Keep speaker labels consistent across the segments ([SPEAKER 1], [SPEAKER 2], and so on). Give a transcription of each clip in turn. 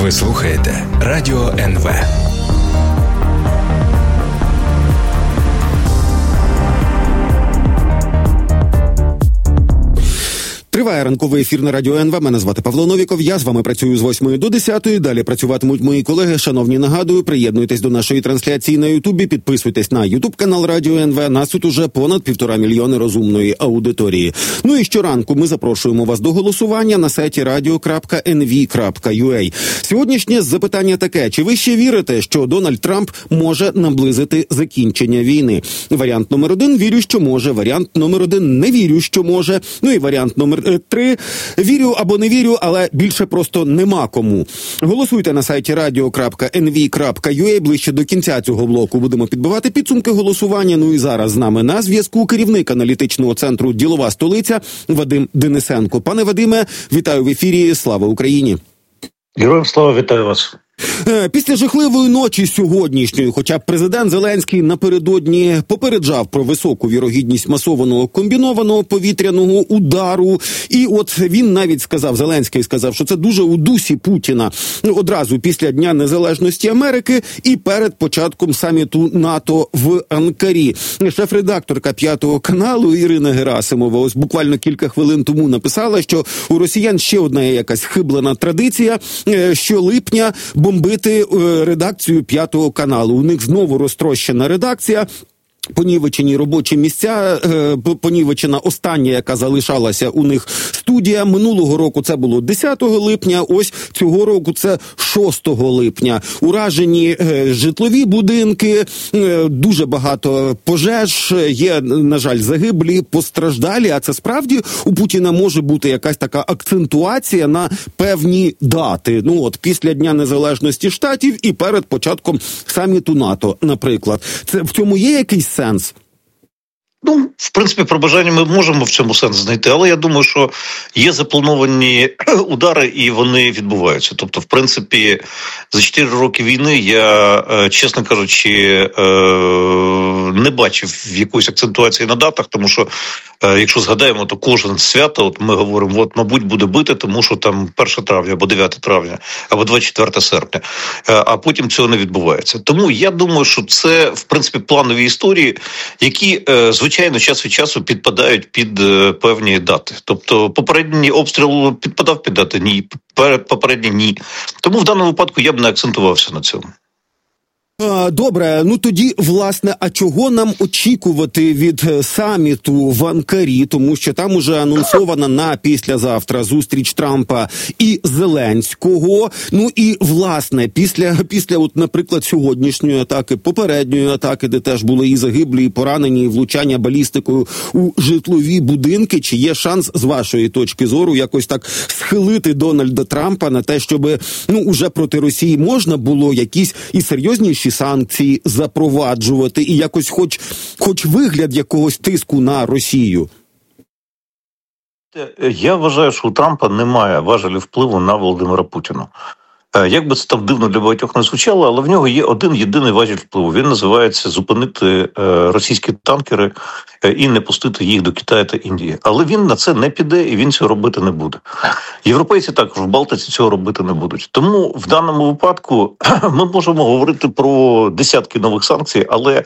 [SPEAKER 1] Ви слухаєте Радіо НВ.
[SPEAKER 2] Триває ранковий ефір на Радіо НВ. Мене звати Павло Новіков. Я з вами працюю з 8 до 10. Далі працюватимуть мої колеги. Шановні, нагадую, приєднуйтесь до нашої трансляції на Ютубі, підписуйтесь на Ютуб-канал Радіо НВ. Нас тут уже понад 1,5 мільйони розумної аудиторії. Ну і щоранку ми запрошуємо вас до голосування на сайті radio.nv.ua. Сьогоднішнє запитання таке: чи ви ще вірите, що Дональд Трамп може наблизити закінчення війни? Варіант номер 1 – вірю, що може. Варіант номер 1 – не вірю, що може. Ну і варіант номер 3. Вірю або не вірю, але більше просто нема кому. Голосуйте на сайті radio.nv.ua. Ближче до кінця цього блоку будемо підбивати підсумки голосування. Ну і зараз з нами на зв'язку керівник аналітичного центру «Ділова столиця» Вадим Денисенко. Пане Вадиме, вітаю в ефірі. Слава Україні!
[SPEAKER 3] Героям слава, вітаю вас!
[SPEAKER 2] Після жахливої ночі сьогоднішньої, хоча президент Зеленський напередодні попереджав про високу вірогідність масованого комбінованого повітряного удару, і от він навіть сказав, Зеленський сказав, що це дуже у дусі Путіна, одразу після Дня Незалежності Америки і перед початком саміту НАТО в Анкарі. Шеф-редакторка «П'ятого каналу» Ірина Герасимова ось буквально кілька хвилин тому написала, що у росіян ще одна якась хиблена традиція, щолипня бомбити редакцію «П'ятого каналу». У них знову розтрощена редакція, понівечені робочі місця, понівечена остання, яка залишалася у них студія. Минулого року це було 10 липня, ось цього року це 6 липня. Уражені житлові будинки, дуже багато пожеж, є, на жаль, загиблі, постраждалі, а це справді у Путіна може бути якась така акцентуація на певні дати. Ну от, після Дня Незалежності Штатів і перед початком саміту НАТО, наприклад. Це в цьому є якийсь сенс?
[SPEAKER 3] Ну, в принципі, про бажання ми можемо в цьому сенс знайти, але я думаю, що є заплановані удари і вони відбуваються. Тобто, в принципі, за 4 роки війни я, чесно кажучи, не бачив якоїсь акцентуації на датах, тому що, якщо згадаємо, то кожен свято, от ми говоримо, от, мабуть, буде бити, тому що там 1 травня, або 9 травня, або 24 серпня, а потім цього не відбувається. Тому я думаю, що це, в принципі, планові історії, які, звичайно, час від часу підпадають під певні дати. Тобто, попередній обстріл підпадав під дати? Ні. Попередній – ні. Тому в даному випадку я б не акцентувався на цьому.
[SPEAKER 2] Добре, ну тоді, власне, а чого нам очікувати від саміту в Анкарі? Тому що там уже анонсована на післязавтра зустріч Трампа і Зеленського. Ну і, власне, після от, наприклад, сьогоднішньої атаки, попередньої атаки, де теж були і загиблі, і поранені, і влучання балістикою у житлові будинки, чи є шанс, з вашої точки зору, якось так схилити Дональда Трампа на те, щоб, ну, уже проти Росії можна було якісь і серйозніші санкції запроваджувати і якось хоч вигляд якогось тиску на Росію?
[SPEAKER 3] Я вважаю, що у Трампа немає важелів впливу на Володимира Путіна. Як би це там дивно для багатьох не звучало, але в нього є один єдиний важіль впливу. Він називається зупинити російські танкери і не пустити їх до Китаю та Індії. Але він на це не піде і він цього робити не буде. Європейці також в Балтиці цього робити не будуть. Тому в даному випадку ми можемо говорити про десятки нових санкцій, але,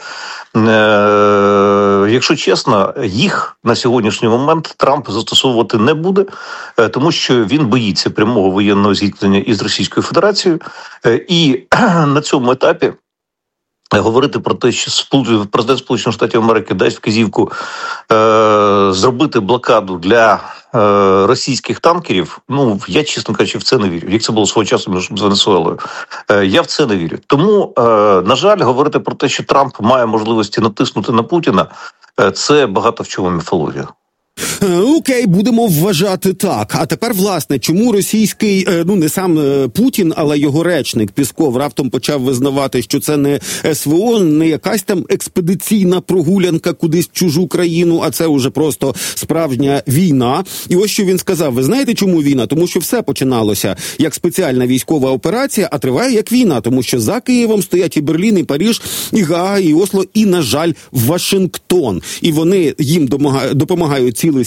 [SPEAKER 3] якщо чесно, їх на сьогоднішній момент Трамп застосовувати не буде, тому що він боїться прямого воєнного зіткнення із Російською Федерацією. І на цьому етапі говорити про те, що президент Сполучених Штатів Америки дасть вказівку зробити блокаду для російських танкерів, ну, я, чесно кажучи, в це не вірю. Як це було свого часу між Венесуелою. Я в це не вірю. Тому, на жаль, говорити про те, що Трамп має можливості натиснути на Путіна, це багато в чому міфологія.
[SPEAKER 2] Окей, будемо вважати так. А тепер, власне, чому російський, ну не сам Путін, але його речник Пісков раптом почав визнавати, що це не СВО, не якась там експедиційна прогулянка кудись в чужу країну, а це уже просто справжня війна. І ось що він сказав. Ви знаєте, чому війна? Тому що все починалося як спеціальна військова операція, а триває як війна, тому що за Києвом стоять і Берлін, і Париж, і Гаага, і Осло, і, на жаль, Вашингтон. І вони їм допомагають ці